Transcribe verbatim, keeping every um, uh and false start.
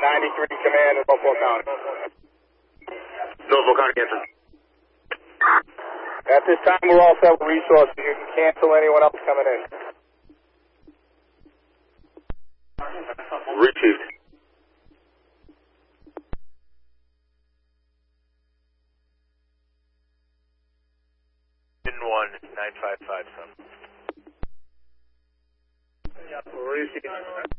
ninety-three Command in Norfolk County. Norfolk County, answer. At this time, we're all set with resources. You can cancel anyone else coming in. Received. one nine five five seven. Received.